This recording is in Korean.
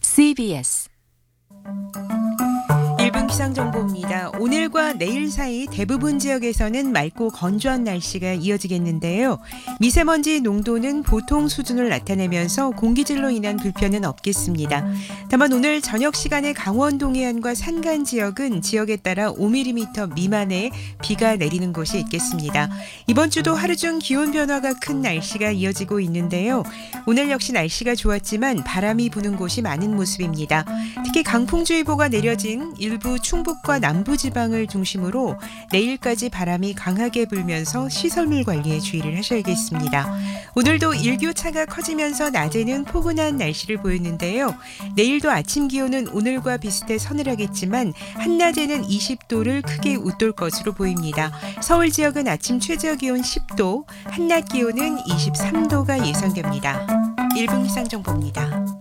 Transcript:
CBS 1분 기상정보입니다. 오늘과 내일 사이 대부분 지역에서는 맑고 건조한 날씨가 이어지겠는데요. 미세먼지 농도는 보통 수준을 나타내면서 공기질로 인한 불편은 없겠습니다. 다만 오늘 저녁 시간에 강원 동해안과 산간 지역은 지역에 따라 5mm 미만의 비가 내리는 곳이 있겠습니다. 이번 주도 하루 중 기온 변화가 큰 날씨가 이어지고 있는데요. 오늘 역시 날씨가 좋았지만 바람이 부는 곳이 많은 모습입니다. 특히 강풍주의보가 내려진 일부 충북과 남부지방을 중심으로 내일까지 바람이 강하게 불면서 시설물 관리에 주의를 하셔야겠습니다. 오늘도 일교차가 커지면서 낮에는 포근한 날씨를 보였는데요. 내일도 아침 기온은 오늘과 비슷해 서늘하겠지만 한낮에는 20도를 크게 웃돌 것으로 보입니다. 서울 지역은 아침 최저 기온 10도, 한낮 기온은 23도가 예상됩니다. 1분 기상정보입니다.